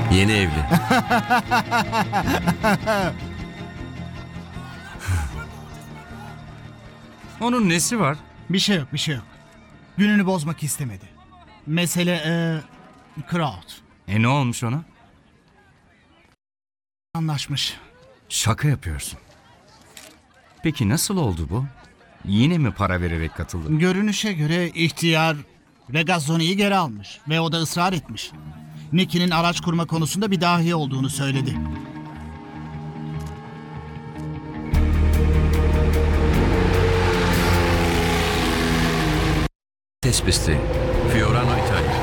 Yeni evli. Onun nesi var? Bir şey yok, bir şey yok. Gününü bozmak istemedi. Mesele crowd. Ne olmuş ona? Anlaşmış. Şaka yapıyorsun. Peki nasıl oldu bu? Yine mi para vererek katıldın? Görünüşe göre ihtiyar Regazzoni'yi geri almış ve o da ısrar etmiş. Nicky'nin araç kurma konusunda bir dahi olduğunu söyledi. Tespiti. Fiorano İtalya.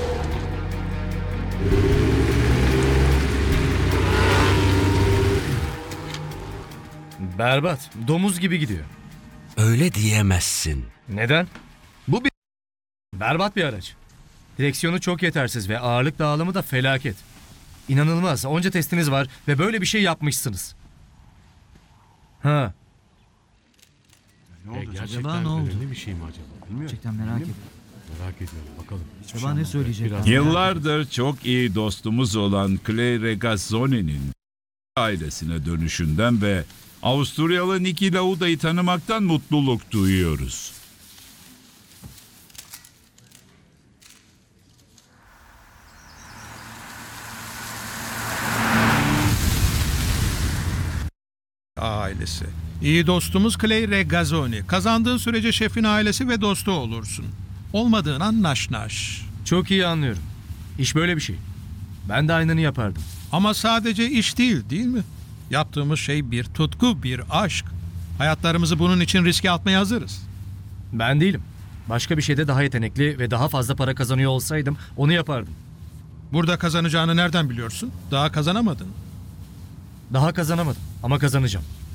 Berbat. Domuz gibi gidiyor. Öyle diyemezsin. Neden? Bu bir berbat bir araç. Direksiyonu çok yetersiz ve ağırlık dağılımı da felaket. İnanılmaz. Onca testiniz var ve böyle bir şey yapmışsınız. Ha. Acaba ne oldu? Bir şey mi acaba? Gerçekten merak ediyorum. Merak ediyorum. Bakalım. Acaba ne söyleyecekler? Yıllardır çok iyi dostumuz olan Clay Regazzoni'nin ailesine dönüşünden ve Avusturyalı Niki Lauda'yı tanımaktan mutluluk duyuyoruz. Ailesi. İyi dostumuz Clay Regazzoni. Kazandığın sürece şefin ailesi ve dostu olursun. Olmadığına naş naş. Çok iyi anlıyorum. İş böyle bir şey. Ben de aynını yapardım. Ama sadece iş değil mi? Yaptığımız şey bir tutku, bir aşk. Hayatlarımızı bunun için riske atmaya hazırız. Ben değilim. Başka bir şeyde daha yetenekli ve daha fazla para kazanıyor olsaydım onu yapardım. Burada kazanacağını nereden biliyorsun? Daha kazanamadın. Daha kazanamadım ama kazanacağım.